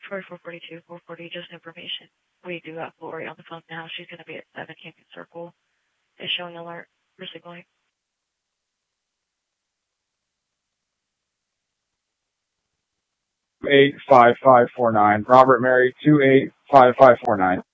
Troy 442, 440, just information. We do have Lori on the phone now. She's going to be at 7 Camping Circle. Is showing alert for signaling. 285549. Robert Mary 285549.